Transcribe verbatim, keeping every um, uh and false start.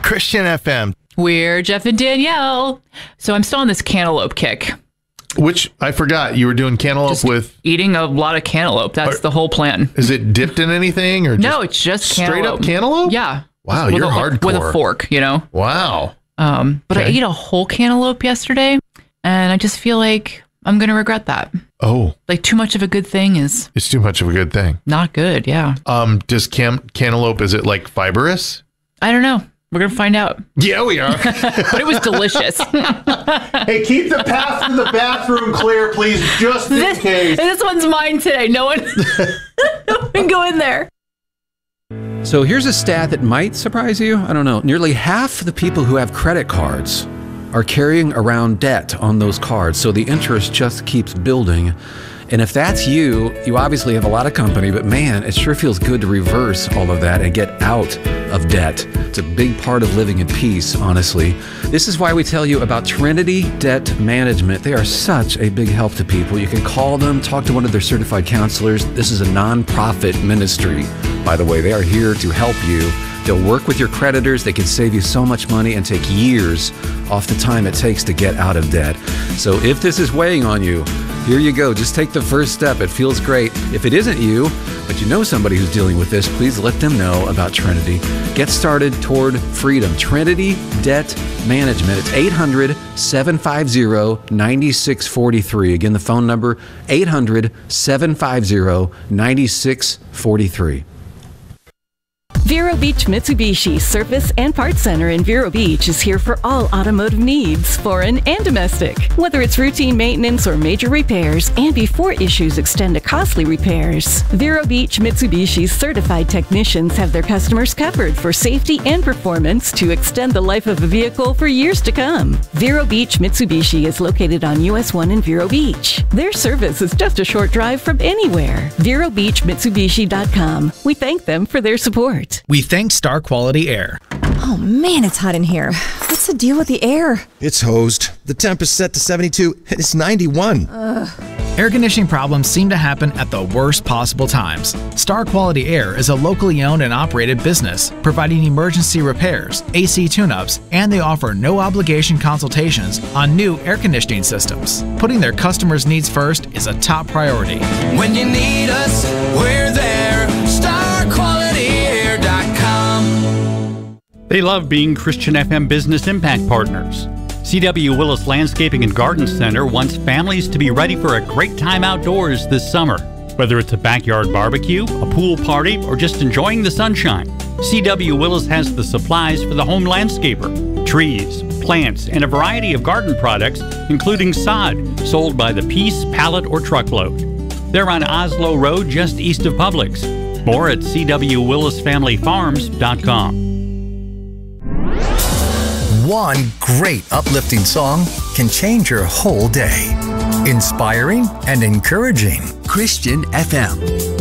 Christian F M. We're Jeff and Danielle. So I'm still on this cantaloupe kick. Which, I forgot, you were doing cantaloupe Just with... eating a lot of cantaloupe. That's Are, the whole plan. Is it dipped in anything? Or just no, it's just straight cantaloupe. up cantaloupe? Yeah. Wow, With you're a, hardcore. With a fork, you know? Wow. Um, but Okay. I ate a whole cantaloupe yesterday, and I just feel like I'm going to regret that. Oh. Like, too much of a good thing is... It's too much of a good thing. Not good, yeah. Um, does cam- cantaloupe, is it like fibrous? I don't know. We're going to find out. Yeah, we are. But it was delicious. Hey, keep the path to the bathroom clear, please, just in this, case. This one's mine today. No one, no one can go in there. So here's a stat that might surprise you. I don't know. Nearly half the people who have credit cards are carrying around debt on those cards. So the interest just keeps building. And if that's you, you obviously have a lot of company, but man, it sure feels good to reverse all of that and get out of debt. It's a big part of living in peace, honestly. This is why we tell you about Trinity Debt Management. They are such a big help to people. You can call them, talk to one of their certified counselors. This is a nonprofit ministry, by the way. They are here to help you. They'll work with your creditors. They can save you so much money and take years off the time it takes to get out of debt. So if this is weighing on you, here you go. Just take the first step. It feels great. If it isn't you, but you know somebody who's dealing with this, please let them know about Trinity. Get started toward freedom. Trinity Debt Management. It's eight hundred, seven five zero, nine six four three. Again, the phone number, eight hundred, seven five zero, nine six four three. Vero Beach Mitsubishi Service and Parts Center in Vero Beach is here for all automotive needs, foreign and domestic. Whether it's routine maintenance or major repairs, and before issues extend to costly repairs, Vero Beach Mitsubishi's certified technicians have their customers covered for safety and performance to extend the life of a vehicle for years to come. Vero Beach Mitsubishi is located on U S one in Vero Beach. Their service is just a short drive from anywhere. Vero Beach Mitsubishi dot com. We thank them for their support. We thank Star Quality Air. Oh man, it's hot in here. What's the deal with the air? It's hosed. The temp is set to seventy-two and it's ninety-one. Ugh. Air conditioning problems seem to happen at the worst possible times. Star Quality Air is a locally owned and operated business providing emergency repairs, A C tune-ups, and they offer no obligation consultations on new air conditioning systems. Putting their customers' needs first is a top priority. When you need us, we're there. Star Quality Air dot com. They love being Christian F M Business Impact Partners. C W Willis Landscaping and Garden Center wants families to be ready for a great time outdoors this summer. Whether it's a backyard barbecue, a pool party, or just enjoying the sunshine, C W Willis has the supplies for the home landscaper. Trees, plants, and a variety of garden products, including sod, sold by the piece, pallet, or truckload. They're on Oslo Road, just east of Publix. More at C W Willis Family Farms dot com. One great uplifting song can change your whole day. Inspiring and encouraging. Christian F M.